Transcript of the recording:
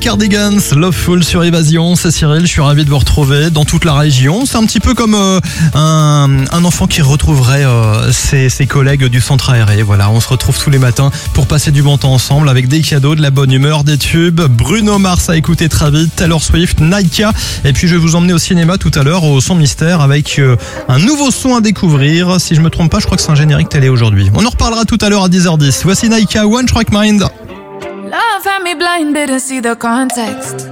Cardigans, Loveful sur Évasion. C'est Cyril, je suis ravi de vous retrouver dans toute la région. C'est un petit peu comme un enfant qui retrouverait ses collègues du centre aéré. Voilà, on se retrouve tous les matins pour passer du bon temps ensemble avec des cadeaux, de la bonne humeur, des tubes. Bruno Mars a écouté très vite, Taylor Swift, Naika. Et puis je vais vous emmener au cinéma tout à l'heure au Son Mystère avec un nouveau son à découvrir. Si je me trompe pas, je crois que c'est un générique télé aujourd'hui. On en reparlera tout à l'heure à 10h10. Voici Naika, One Track Mind. Love had me blind, didn't see the context.